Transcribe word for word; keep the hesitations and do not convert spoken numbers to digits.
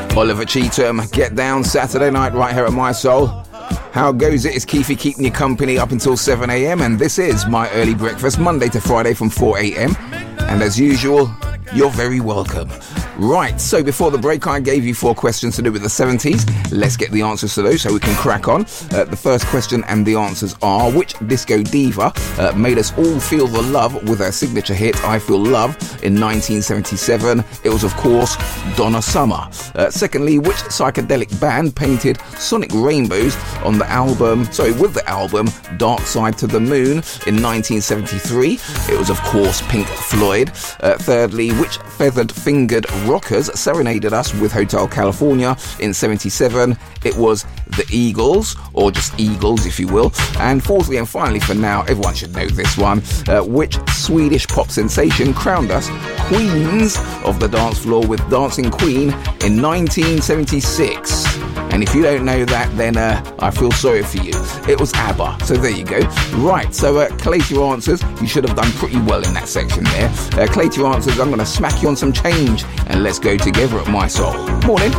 Oliver Cheetham, Get Down, Saturday night right here at My Soul. How goes it? It's Keefy keeping you company up until seven a.m. and this is my early breakfast, Monday to Friday from four a.m. And as usual, you're very welcome. Right, so before the break, I gave you four questions to do with the seventies. Let's get the answers to those so we can crack on. Uh, the first question and the answers are, which disco diva uh, made us all feel the love with her signature hit, I Feel Love, in nineteen seventy-seven? It was, of course, Donna Summer. Uh, secondly, which psychedelic band painted sonic rainbows on the album, sorry, with the album Dark Side to the Moon in nineteen seventy-three? It was, of course, Pink Floyd. Uh, thirdly, which feathered-fingered rockers serenaded us with Hotel California in seventy-seven? It was the Eagles, or just Eagles if you will. And fourthly and finally for now, everyone should know this one, uh, which Swedish pop sensation crowned us queens of the dance floor with Dancing Queen in nineteen seventy-six? And if you don't know that, then uh, I feel sorry for you. It was ABBA. So there you go. Right, so uh, collate your answers. You should have done pretty well in that section there. Uh, collate your answers. I'm going to smack you on some change. And let's go together at My Soul. Morning.